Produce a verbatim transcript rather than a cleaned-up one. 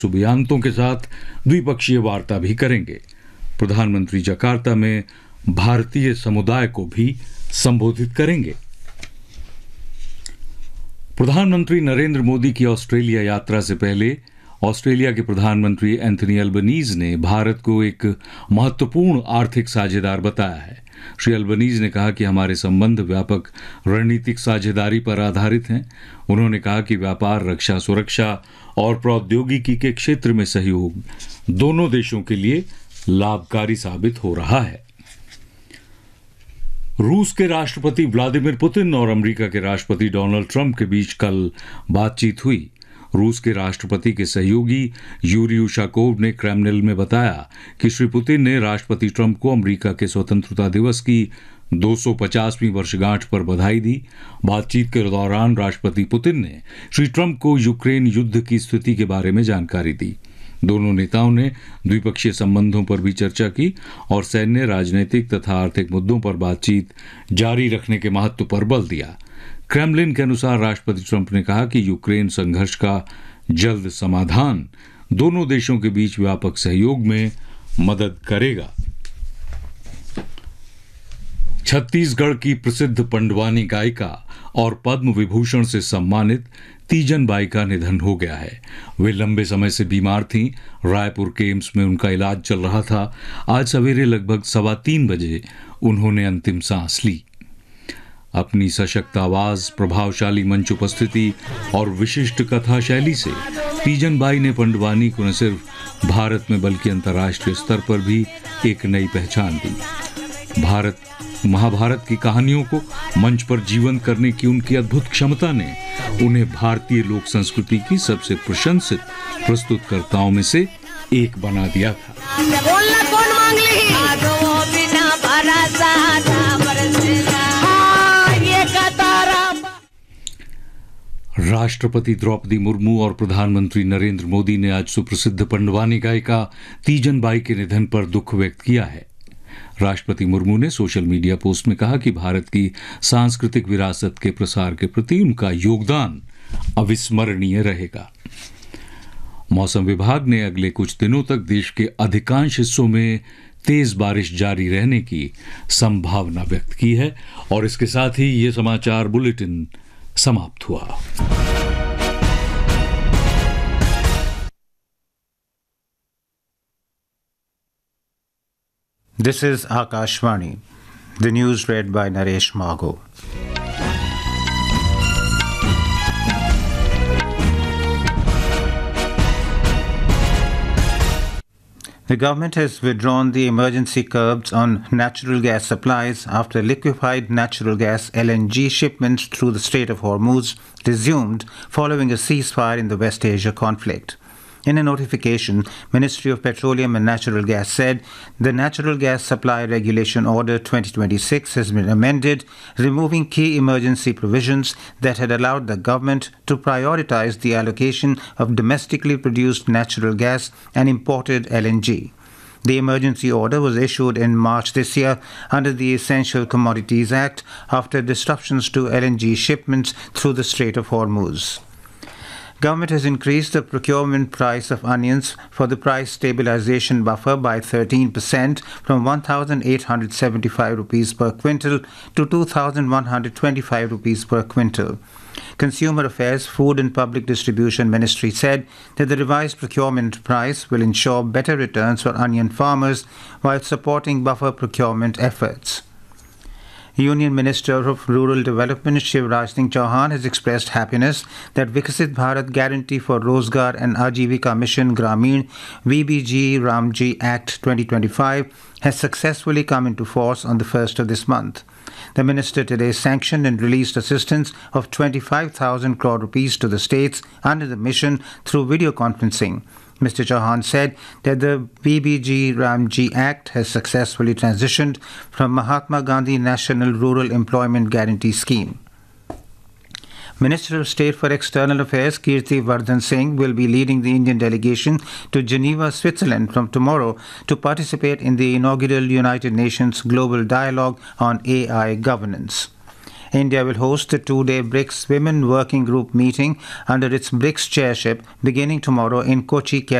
सुबियांतों के साथ द्विपक्षीय वार्ता भी करेंगे। प्रधानमंत्री जकार्ता में भारतीय समुदाय को भी संबोधित करेंगे। प्रधानमंत्री नरेंद्र मोदी की ऑस्ट्रेलिया यात्रा से पहले ऑस्ट्रेलिया के प्रधानमंत्री एंथनी अल्बनीज ने भारत को एक महत्वपूर्ण आर्थिक साझेदार बताया है। श्री अल्बनीज ने कहा कि हमारे संबंध व्यापक रणनीतिक साझेदारी पर आधारित हैं। उन्होंने कहा कि व्यापार, रक्षा, सुरक्षा और प्रौद्योगिकी के क्षेत्र में सहयोग दोनों देशों के लिए लाभकारी साबित हो रहा है। रूस के राष्ट्रपति व्लादिमीर पुतिन और अमेरिका के राष्ट्रपति डोनाल्ड ट्रंप के बीच कल बातचीत हुई। रूस के राष्ट्रपति के सहयोगी यूरी उशाकोव ने क्रेमलिन में बताया कि श्री पुतिन ने राष्ट्रपति ट्रंप को अमेरिका के स्वतंत्रता दिवस की दो सौ पचासवीं वर्षगांठ पर बधाई दी। बातचीत के दौरान राष्ट्रपति पुतिन ने श्री ट्रंप को यूक्रेन युद्ध की स्थिति के बारे में जानकारी दी। दोनों नेताओं ने द्विपक्षीय संबंधों पर भी चर्चा की और सैन्य, राजनीतिक तथा आर्थिक मुद्दों पर बातचीत जारी रखने के महत्व पर बल दिया। क्रेमलिन के अनुसार राष्ट्रपति ट्रंप ने कहा कि यूक्रेन संघर्ष का जल्द समाधान दोनों देशों के बीच व्यापक सहयोग में मदद करेगा। छत्तीसगढ़ की प्रसिद्ध पंडवानी गायिका और पद्म विभूषण से सम्मानित तीजन बाई का निधन हो गया है। वे लंबे समय से बीमार थीं। रायपुर के एम्स में उनका इलाज चल रहा था। आज सवेरे लगभग सवा तीन बजे उन्होंने अंतिम सांस ली। अपनी सशक्त आवाज, प्रभावशाली मंच उपस्थिति और विशिष्ट कथा शैली से तीजन बाई ने पंडवानी को न सिर्फ भारत में बल्कि अंतर्राष्ट्रीय स्तर पर भी एक नई पहचान दी। भारत महाभारत की कहानियों को मंच पर जीवंत करने की उनकी अद्भुत क्षमता ने उन्हें भारतीय लोक संस्कृति की सबसे प्रशंसित प्रस्तुतकर्ताओं में से एक बना दिया था। राष्ट्रपति द्रौपदी मुर्मू और प्रधानमंत्री नरेंद्र मोदी ने आज सुप्रसिद्ध पंडवानी गायिका तीजन बाई के निधन पर दुख व्यक्त किया है। राष्ट्रपति मुर्मू ने सोशल मीडिया पोस्ट में कहा कि भारत की सांस्कृतिक विरासत के प्रसार के प्रति उनका योगदान अविस्मरणीय रहेगा। मौसम विभाग ने अगले कुछ दिनों तक देश के अधिकांश हिस्सों में तेज बारिश जारी रहने की संभावना व्यक्त की है। और इसके साथ ही ये समाचार बुलेटिन समाप्त हुआ। This is Akashvani. The news read by Naresh Mago. The government has withdrawn the emergency curbs on natural gas supplies after liquefied natural gas L N G shipments through the Strait of Hormuz resumed following a ceasefire in the West Asia conflict. In a notification, Ministry of Petroleum and Natural Gas said the Natural Gas Supply Regulation Order twenty twenty-six has been amended, removing key emergency provisions that had allowed the government to prioritize the allocation of domestically produced natural gas and imported L N G. The emergency order was issued in March this year under the Essential Commodities Act after disruptions to L N G shipments through the Strait of Hormuz. Government has increased the procurement price of onions for the price stabilization buffer by thirteen percent from one thousand eight hundred seventy-five rupees per quintal to two thousand one hundred twenty-five rupees per quintal. Consumer Affairs, Food and Public Distribution Ministry said that the revised procurement price will ensure better returns for onion farmers while supporting buffer procurement efforts. Union Minister of Rural Development Shivraj Singh Chauhan has expressed happiness that Viksit Bharat Guarantee for Rozgar and Ajivika Mission Grameen V B G Ramji Act twenty twenty-five has successfully come into force on the first of this month. The minister today sanctioned and released assistance of twenty-five thousand crore rupees to the states under the mission through video conferencing. Mister Chauhan said that the V B G Ramji Act has successfully transitioned from Mahatma Gandhi National Rural Employment Guarantee Scheme. Minister of State for External Affairs Kirti Vardhan Singh will be leading the Indian delegation to Geneva, Switzerland from tomorrow to participate in the inaugural United Nations Global Dialogue on A I Governance. India will host the two-day BRICS Women Working Group meeting under its BRICS chairship beginning tomorrow in Kochi,